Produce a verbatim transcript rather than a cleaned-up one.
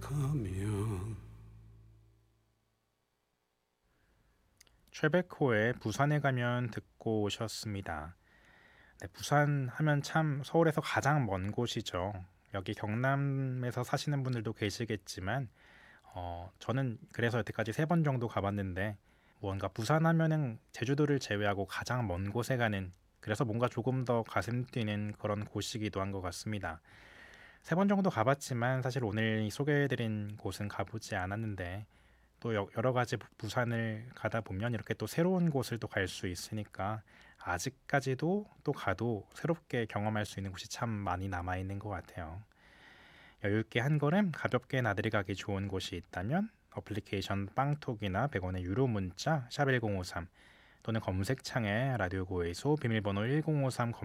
가면 최백호의 부산에 가면 듣고 오셨습니다. 네, 부산 하면 참 서울에서 가장 먼 곳이죠. 여기 경남에서 사시는 분들도 계시겠지만 어, 저는 그래서 여태까지 세 번 정도 가봤는데 뭔가 부산 하면은 제주도를 제외하고 가장 먼 곳에 가는, 그래서 뭔가 조금 더 가슴 뛰는 그런 곳이기도 한 것 같습니다. 세 번 정도 가봤지만 사실 오늘 소개해드린 곳은 가보지 않았는데 또 여- 여러 가지 부- 부산을 가다 보면 이렇게 또 새로운 곳을 또 갈 수 있으니까 아직까지도 또 가도 새롭게 경험할 수 있는 곳이 참 많이 남아 있는 것 같아요. 여유 있게 한 걸음 가볍게 나들이 가기 좋은 곳이 있다면 어플리케이션 빵톡이나 백 원의 유료 문자 샵 일공오삼 또는 검색창에 라디오 고에서 비밀번호 일공오삼